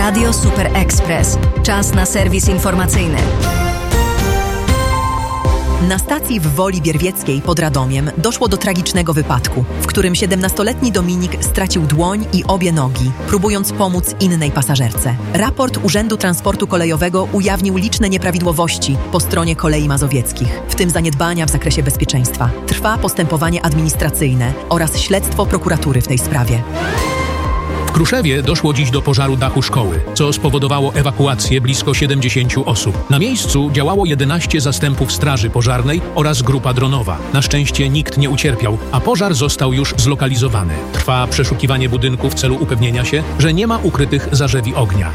Radio Super Express. Czas na serwis informacyjny. Na stacji w Woli Bierwieckiej pod Radomiem doszło do tragicznego wypadku, w którym 17-letni Dominik stracił dłoń i obie nogi, próbując pomóc innej pasażerce. Raport Urzędu Transportu Kolejowego ujawnił liczne nieprawidłowości po stronie Kolei Mazowieckich, w tym zaniedbania w zakresie bezpieczeństwa. Trwa postępowanie administracyjne oraz śledztwo prokuratury w tej sprawie. W Kruszewie doszło dziś do pożaru dachu szkoły, co spowodowało ewakuację blisko 70 osób. Na miejscu działało 11 zastępów straży pożarnej oraz grupa dronowa. Na szczęście nikt nie ucierpiał, a pożar został już zlokalizowany. Trwa przeszukiwanie budynku w celu upewnienia się, że nie ma ukrytych zarzewi ognia.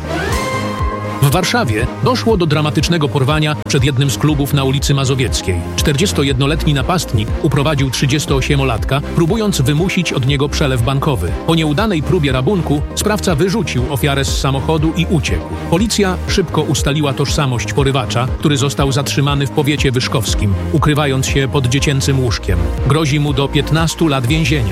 W Warszawie doszło do dramatycznego porwania przed jednym z klubów na ulicy Mazowieckiej. 41-letni napastnik uprowadził 38-latka, próbując wymusić od niego przelew bankowy. Po nieudanej próbie rabunku sprawca wyrzucił ofiarę z samochodu i uciekł. Policja szybko ustaliła tożsamość porywacza, który został zatrzymany w powiecie wyszkowskim, ukrywając się pod dziecięcym łóżkiem. Grozi mu do 15 lat więzienia.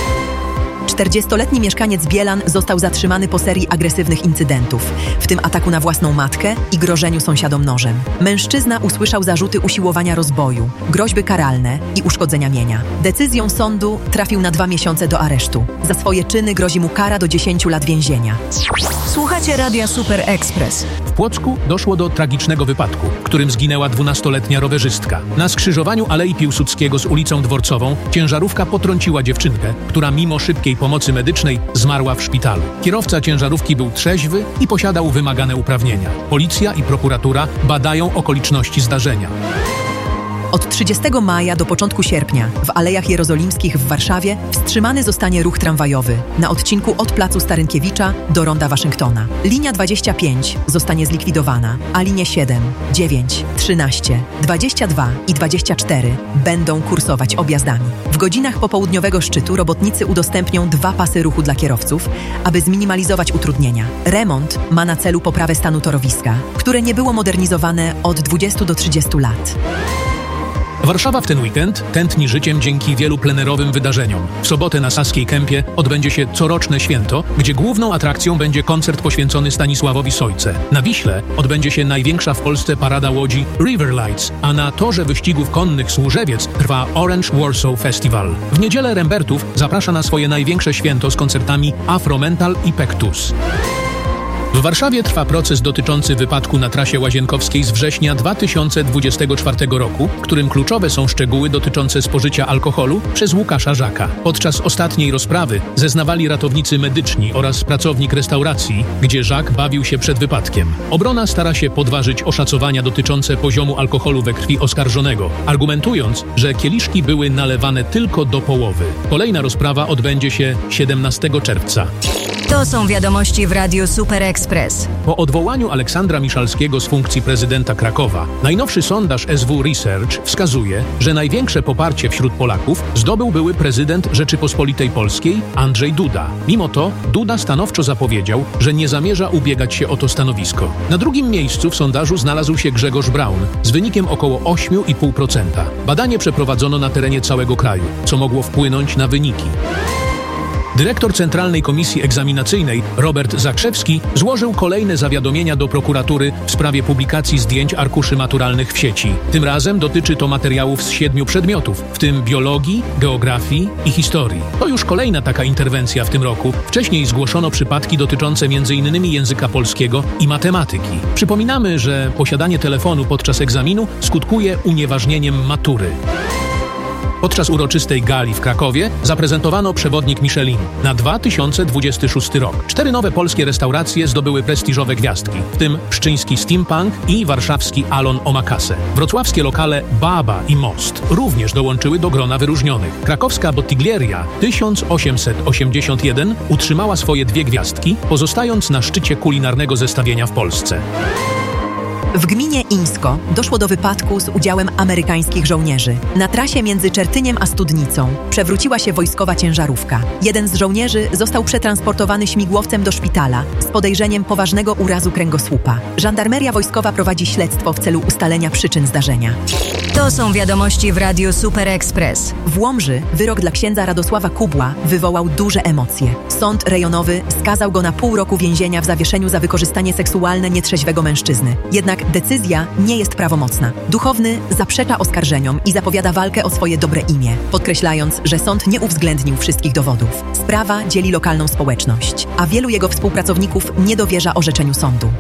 40-letni mieszkaniec Bielan został zatrzymany po serii agresywnych incydentów, w tym ataku na własną matkę i grożeniu sąsiadom nożem. Mężczyzna usłyszał zarzuty usiłowania rozboju, groźby karalne i uszkodzenia mienia. Decyzją sądu trafił na 2 miesiące do aresztu. Za swoje czyny grozi mu kara do 10 lat więzienia. Słuchacie Radia Super Express. W Płocku doszło do tragicznego wypadku, w którym zginęła 12-letnia rowerzystka. Na skrzyżowaniu Alei Piłsudskiego z ulicą Dworcową ciężarówka potrąciła dziewczynkę, która mimo szybkiej pomocy medycznej zmarła w szpitalu. Kierowca ciężarówki był trzeźwy i posiadał wymagane uprawnienia. Policja i prokuratura badają okoliczności zdarzenia. Od 30 maja do początku sierpnia w Alejach Jerozolimskich w Warszawie wstrzymany zostanie ruch tramwajowy na odcinku od Placu Starynkiewicza do Ronda Waszyngtona. Linia 25 zostanie zlikwidowana, a linie 7, 9, 13, 22 i 24 będą kursować objazdami. W godzinach popołudniowego szczytu robotnicy udostępnią 2 pasy ruchu dla kierowców, aby zminimalizować utrudnienia. Remont ma na celu poprawę stanu torowiska, które nie było modernizowane od 20 do 30 lat. Warszawa w ten weekend tętni życiem dzięki wielu plenerowym wydarzeniom. W sobotę na Saskiej Kępie odbędzie się coroczne święto, gdzie główną atrakcją będzie koncert poświęcony Stanisławowi Sojce. Na Wiśle odbędzie się największa w Polsce parada łodzi River Lights, a na torze wyścigów konnych Służewiec trwa Orange Warsaw Festival. W niedzielę Rembertów zaprasza na swoje największe święto z koncertami Afromental i Pektus. W Warszawie trwa proces dotyczący wypadku na trasie łazienkowskiej z września 2024 roku, w którym kluczowe są szczegóły dotyczące spożycia alkoholu przez Łukasza Żaka. Podczas ostatniej rozprawy zeznawali ratownicy medyczni oraz pracownik restauracji, gdzie Żak bawił się przed wypadkiem. Obrona stara się podważyć oszacowania dotyczące poziomu alkoholu we krwi oskarżonego, argumentując, że kieliszki były nalewane tylko do połowy. Kolejna rozprawa odbędzie się 17 czerwca. To są wiadomości w Radiu Super Express. Po odwołaniu Aleksandra Miszalskiego z funkcji prezydenta Krakowa, najnowszy sondaż SW Research wskazuje, że największe poparcie wśród Polaków zdobył były prezydent Rzeczypospolitej Polskiej Andrzej Duda. Mimo to Duda stanowczo zapowiedział, że nie zamierza ubiegać się o to stanowisko. Na drugim miejscu w sondażu znalazł się Grzegorz Braun z wynikiem około 8,5%. Badanie przeprowadzono na terenie całego kraju, co mogło wpłynąć na wyniki. Dyrektor Centralnej Komisji Egzaminacyjnej Robert Zakrzewski złożył kolejne zawiadomienia do prokuratury w sprawie publikacji zdjęć arkuszy maturalnych w sieci. Tym razem dotyczy to materiałów z 7 przedmiotów, w tym biologii, geografii i historii. To już kolejna taka interwencja w tym roku. Wcześniej zgłoszono przypadki dotyczące m.in. języka polskiego i matematyki. Przypominamy, że posiadanie telefonu podczas egzaminu skutkuje unieważnieniem matury. Podczas uroczystej gali w Krakowie zaprezentowano przewodnik Michelin na 2026 rok. 4 nowe polskie restauracje zdobyły prestiżowe gwiazdki, w tym pszczyński Steampunk i warszawski Alon Omakase. Wrocławskie lokale Baba i Most również dołączyły do grona wyróżnionych. Krakowska Bottiglieria 1881 utrzymała swoje 2 gwiazdki, pozostając na szczycie kulinarnego zestawienia w Polsce. W gminie Ińsko doszło do wypadku z udziałem amerykańskich żołnierzy. Na trasie między Czertyniem a Studnicą przewróciła się wojskowa ciężarówka. Jeden z żołnierzy został przetransportowany śmigłowcem do szpitala z podejrzeniem poważnego urazu kręgosłupa. Żandarmeria wojskowa prowadzi śledztwo w celu ustalenia przyczyn zdarzenia. To są wiadomości w Radiu Super Express. W Łomży wyrok dla księdza Radosława Kubła wywołał duże emocje. Sąd rejonowy skazał go na pół roku więzienia w zawieszeniu za wykorzystanie seksualne nietrzeźwego mężczyzny. Jednak decyzja nie jest prawomocna. Duchowny zaprzecza oskarżeniom i zapowiada walkę o swoje dobre imię, podkreślając, że sąd nie uwzględnił wszystkich dowodów. Sprawa dzieli lokalną społeczność, a wielu jego współpracowników nie dowierza orzeczeniu sądu.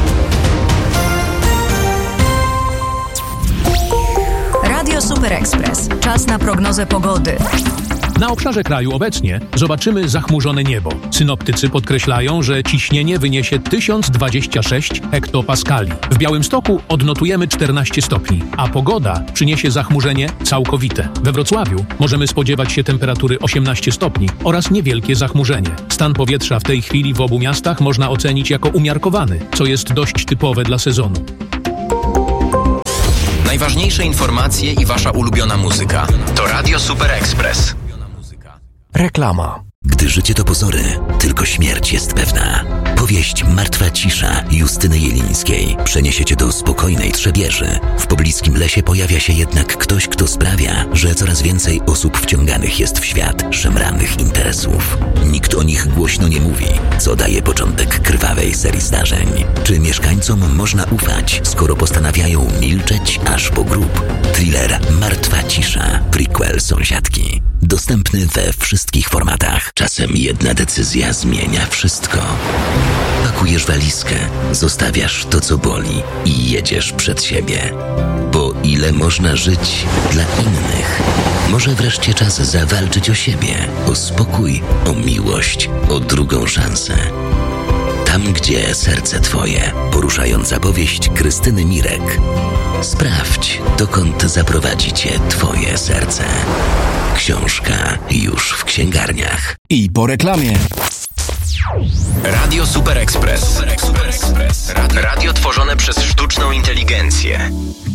Radio Super Express. Czas na prognozę pogody. Na obszarze kraju obecnie zobaczymy zachmurzone niebo. Synoptycy podkreślają, że ciśnienie wyniesie 1026 hektopaskali. W Białymstoku odnotujemy 14 stopni, a pogoda przyniesie zachmurzenie całkowite. We Wrocławiu możemy spodziewać się temperatury 18 stopni oraz niewielkie zachmurzenie. Stan powietrza w tej chwili w obu miastach można ocenić jako umiarkowany, co jest dość typowe dla sezonu. Najważniejsze informacje i wasza ulubiona muzyka. To Radio Super Express. Reklama. Gdy życie to pozory, tylko śmierć jest pewna. Powieść Martwa cisza Justyny Jelińskiej przeniesie cię do spokojnej Trzebieży. W pobliskim lesie pojawia się jednak ktoś, kto sprawia, że coraz więcej osób wciąganych jest w świat szemranych interesów. Nikt o nich głośno nie mówi, co daje początek krwawej serii zdarzeń. Czy mieszkańcom można ufać, skoro postanawiają milczeć aż po grób? Thriller Martwa cisza, prequel Sąsiadki. Dostępny we wszystkich formatach. Czasem jedna decyzja zmienia wszystko. Pakujesz walizkę, zostawiasz to, co boli i jedziesz przed siebie. Bo ile można żyć dla innych? Może wreszcie czas zawalczyć o siebie, o spokój, o miłość, o drugą szansę. Tam, gdzie serce twoje. Poruszająca powieść Krystyny Mirek. Sprawdź, dokąd zaprowadzi cię twoje serce. Książka już w księgarniach. I po reklamie. Radio Super Express. Radio tworzone przez sztuczną inteligencję.